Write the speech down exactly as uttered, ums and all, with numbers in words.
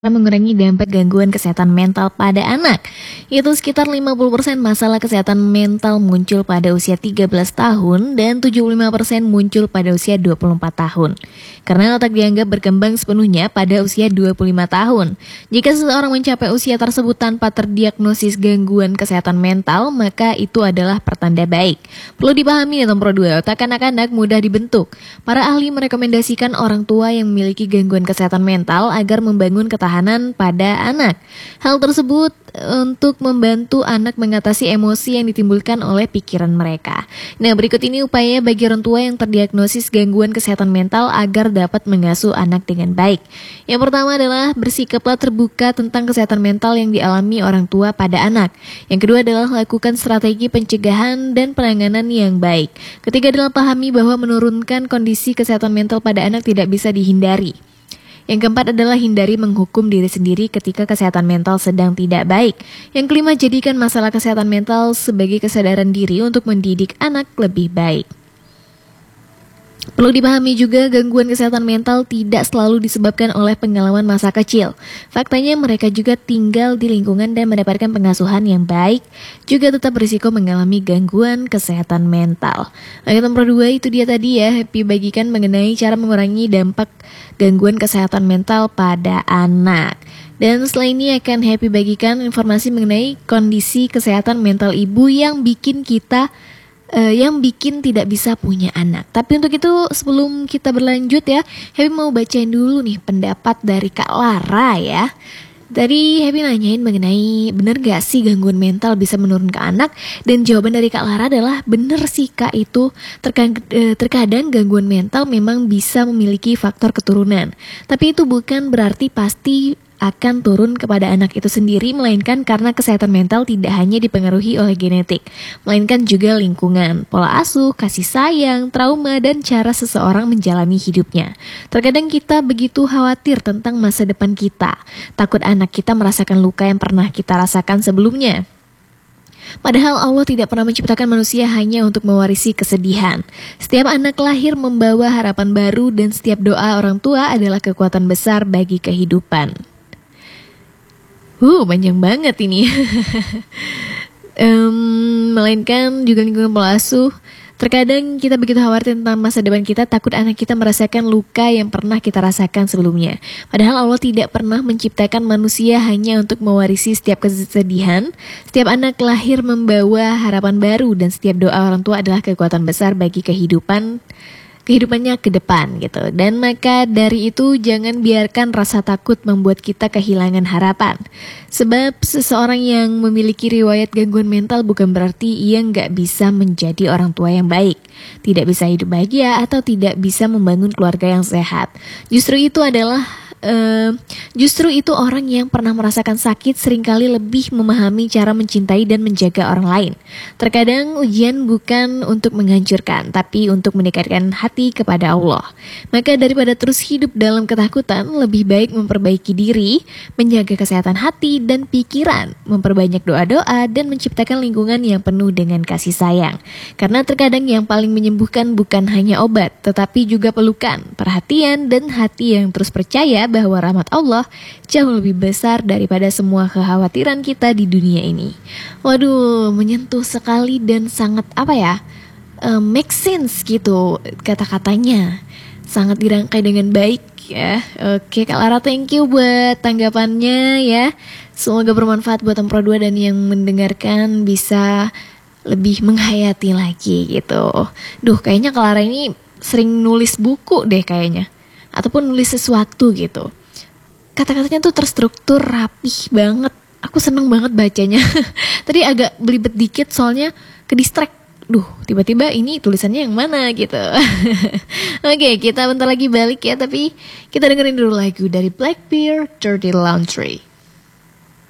Mengurangi dampak gangguan kesehatan mental pada anak. Itu sekitar lima puluh persen masalah kesehatan mental muncul pada usia tiga belas tahun dan tujuh puluh lima persen muncul pada usia dua puluh empat tahun. Karena otak dianggap berkembang sepenuhnya pada usia dua puluh lima tahun. Jika seseorang mencapai usia tersebut tanpa terdiagnosis gangguan kesehatan mental, maka itu adalah pertanda baik. Perlu dipahami ya nomor dua, otak anak-anak mudah dibentuk. Para ahli merekomendasikan orang tua yang memiliki gangguan kesehatan mental agar membangun ketahanan pada anak. Hal tersebut untuk membantu anak mengatasi emosi yang ditimbulkan oleh pikiran mereka. Nah, berikut ini upaya bagi orang tua yang terdiagnosis gangguan kesehatan mental agar dapat mengasuh anak dengan baik. Yang pertama adalah bersikaplah terbuka tentang kesehatan mental yang dialami orang tua pada anak. Yang kedua adalah lakukan strategi pencegahan dan penanganan yang baik. Ketiga adalah pahami bahwa menurunkan kondisi kesehatan mental pada anak tidak bisa dihindari. Yang keempat adalah hindari menghukum diri sendiri ketika kesehatan mental sedang tidak baik. Yang kelima, jadikan masalah kesehatan mental sebagai kesadaran diri untuk mendidik anak lebih baik. Perlu dipahami juga gangguan kesehatan mental tidak selalu disebabkan oleh pengalaman masa kecil. Faktanya mereka juga tinggal di lingkungan dan mendapatkan pengasuhan yang baik, juga tetap berisiko mengalami gangguan kesehatan mental. Lalu nomor dua itu dia tadi ya, Happy bagikan mengenai cara mengurangi dampak gangguan kesehatan mental pada anak. Dan setelah ini akan Happy bagikan informasi mengenai kondisi kesehatan mental ibu yang bikin kita Uh, yang bikin tidak bisa punya anak. Tapi untuk itu sebelum kita berlanjut ya, Happy mau bacain dulu nih pendapat dari Kak Lara ya. Tadi Happy nanyain mengenai bener gak sih gangguan mental bisa menurun ke anak. Dan jawaban dari Kak Lara adalah bener sih Kak, itu terkadang, terkadang gangguan mental memang bisa memiliki faktor keturunan. Tapi itu bukan berarti pasti akan turun kepada anak itu sendiri, melainkan karena kesehatan mental tidak hanya dipengaruhi oleh genetik, melainkan juga lingkungan, pola asuh, kasih sayang, trauma, dan cara seseorang menjalani hidupnya. Terkadang kita begitu khawatir tentang masa depan kita, takut anak kita merasakan luka yang pernah kita rasakan sebelumnya. Padahal Allah tidak pernah menciptakan manusia hanya untuk mewarisi kesedihan. Setiap anak lahir membawa harapan baru, dan setiap doa orang tua adalah kekuatan besar bagi kehidupan. Uh, panjang banget ini. um, Melainkan juga lingkungan pola asuh. Terkadang kita begitu khawatir tentang masa depan kita, takut anak kita merasakan luka yang pernah kita rasakan sebelumnya. Padahal Allah tidak pernah menciptakan manusia hanya untuk mewarisi setiap kesedihan. Setiap anak lahir membawa harapan baru, dan setiap doa orang tua adalah kekuatan besar bagi kehidupan kehidupannya ke depan gitu. Dan maka dari itu jangan biarkan rasa takut membuat kita kehilangan harapan. Sebab seseorang yang memiliki riwayat gangguan mental bukan berarti ia nggak bisa menjadi orang tua yang baik, tidak bisa hidup bahagia, atau tidak bisa membangun keluarga yang sehat. Justru itu adalah Uh, justru itu orang yang pernah merasakan sakit seringkali lebih memahami cara mencintai dan menjaga orang lain. Terkadang ujian bukan untuk menghancurkan, tapi untuk mendekatkan hati kepada Allah. Maka daripada terus hidup dalam ketakutan, lebih baik memperbaiki diri, menjaga kesehatan hati dan pikiran, memperbanyak doa-doa, dan menciptakan lingkungan yang penuh dengan kasih sayang. Karena terkadang yang paling menyembuhkan bukan hanya obat, tetapi juga pelukan, perhatian, dan hati yang terus percaya bahwa rahmat Allah jauh lebih besar daripada semua kekhawatiran kita di dunia ini. Waduh, menyentuh sekali dan sangat apa ya, uh, make sense gitu kata-katanya. Sangat dirangkai dengan baik ya. Oke Kak Lara, thank you buat tanggapannya ya. Semoga bermanfaat buat Empro dua dan yang mendengarkan bisa lebih menghayati lagi gitu. Duh, kayaknya Kak Lara ini sering nulis buku deh kayaknya, ataupun nulis sesuatu gitu. Kata-katanya tuh terstruktur, rapih banget. Aku seneng banget bacanya. Tadi agak belibet dikit soalnya ke distract. Duh, tiba-tiba ini tulisannya yang mana gitu. Oke, kita bentar lagi balik ya. Tapi kita dengerin dulu lagu dari Blackbeard, Dirty Laundry.